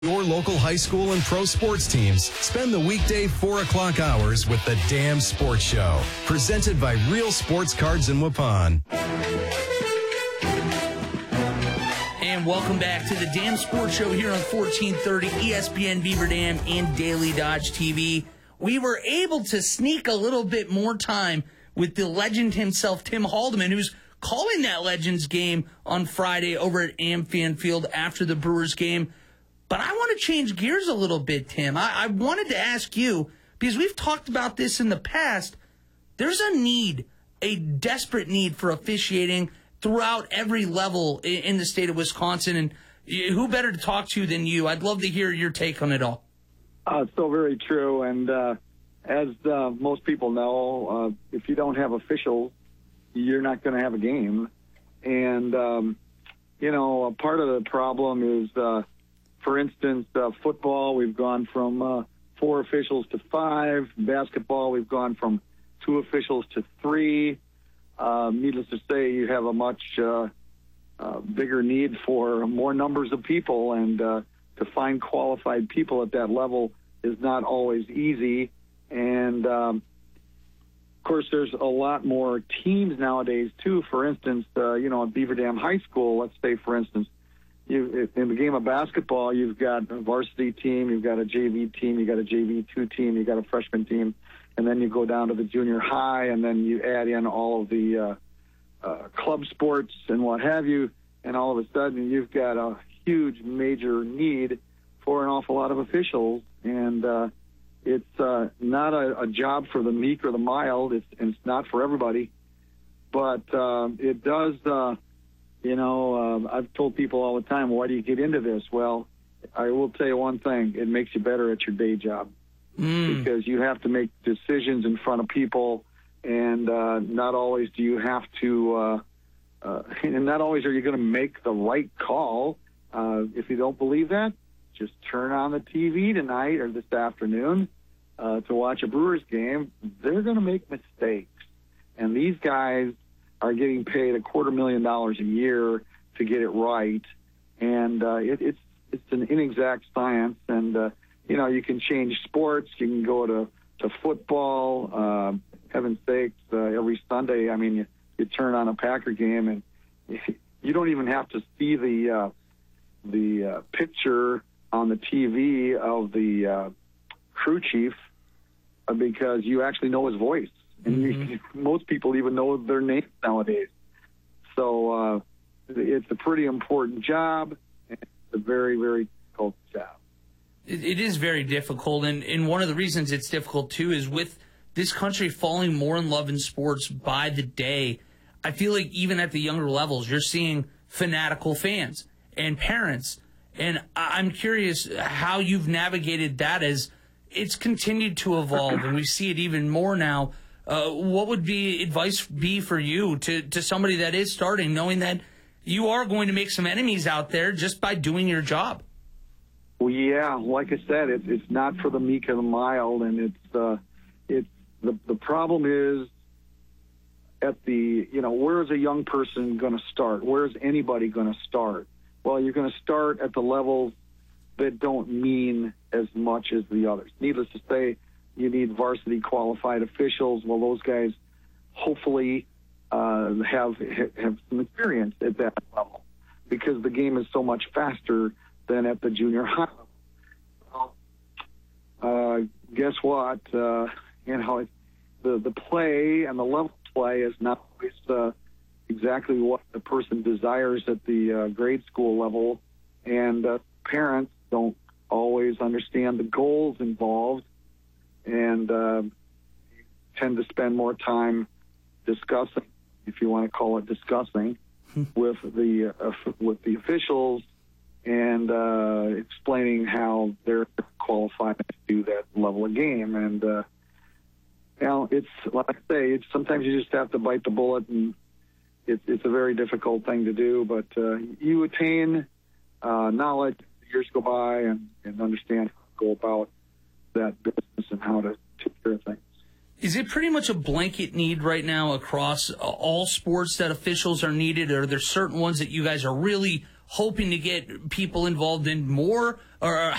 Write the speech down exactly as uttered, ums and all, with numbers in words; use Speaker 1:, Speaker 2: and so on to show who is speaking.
Speaker 1: Your local high school and pro sports teams. Spend the weekday four o'clock hours with the Damn Sports Show. Presented by Real Sports Cards in Waupun.
Speaker 2: And welcome back to the Damn Sports Show here on fourteen thirty E S P N Beaver Dam and Daily Dodge T V. We were able to sneak a little bit more time with the legend himself, Tim Haldeman, who's calling that Legends game on Friday over at Amphion Field after the Brewers game. But I want to change gears a little bit, Tim. I, I wanted to ask you, because we've talked about this in the past, there's a need, a desperate need for officiating throughout every level in, in the state of Wisconsin. And who better to talk to than you? I'd love to hear your take on it all.
Speaker 3: Uh, so very true. And uh, as uh, most people know, uh, if you don't have officials, you're not going to have a game. And, um, you know, a part of the problem is... Uh, For instance, uh, football, we've gone from uh, four officials to five. Basketball, we've gone from two officials to three. Uh, needless to say, you have a much uh, uh, bigger need for more numbers of people, and uh, to find qualified people at that level is not always easy. And, um, of course, there's a lot more teams nowadays, too. For instance, uh, you know, at Beaver Dam High School, let's say, for instance, You, in the game of basketball, you've got a varsity team, you've got a J V team, you've got a J V two team, you've got a freshman team, and then you go down to the junior high, and then you add in all of the uh, uh, club sports and what have you, and all of a sudden you've got a huge major need for an awful lot of officials, and uh, it's uh, not a, a job for the meek or the mild, it's, and it's not for everybody, but uh, it does... Uh, You know, uh, I've told people all the time, why do you get into this? Well, I will tell you one thing. It makes you better at your day job mm. because you have to make decisions in front of people, and uh, not always do you have to, uh, uh, and not always are you going to make the right call. Uh, if you don't believe that, just turn on the T V tonight or this afternoon uh, to watch a Brewers game. They're going to make mistakes. And these guys are getting paid a quarter million dollars a year to get it right, and uh, it, it's it's an inexact science. And uh, you know, you can change sports. You can go to to football. Uh, heaven's sakes, uh, every Sunday, I mean, you, you turn on a Packer game, and you don't even have to see the uh, the uh, picture on the T V of the uh, crew chief uh, because you actually know his voice. And mm-hmm. you, most people even know their names nowadays. So uh, it's a pretty important job, and it's a very, very difficult job.
Speaker 2: It, it is very difficult, and, and one of the reasons it's difficult, too, is with this country falling more in love in sports by the day, I feel like even at the younger levels, you're seeing fanatical fans and parents. And I'm curious how you've navigated that as it's continued to evolve, and we see it even more now. Uh, what would be advice be for you to, to somebody that is starting, knowing that you are going to make some enemies out there just by doing your job?
Speaker 3: Well, yeah, like I said, it, it's not for the meek or the mild, and it's uh, it's the the problem is at the you know where is a young person going to start? Where is anybody going to start? Well, you're going to start at the levels that don't mean as much as the others. Needless to say, you need varsity qualified officials. Well, those guys hopefully uh, have have some experience at that level because the game is so much faster than at the junior high level. Uh, guess what? Uh, you know, it, the the play and the level of play is not always uh, exactly what the person desires at the uh, grade school level, and uh, parents don't always understand the goals involved, and uh, tend to spend more time discussing, if you want to call it discussing, with the uh, with the officials and uh, explaining how they're qualified to do that level of game. And uh, you know, it's like I say, it's sometimes you just have to bite the bullet, and it's it's a very difficult thing to do. But uh, you attain uh, knowledge as years go by, and, and understand how to go about that business and how to take care of things.
Speaker 2: Is it pretty much a blanket need right now across all sports that officials are needed, or are there certain ones that you guys are really hoping to get people involved in more, or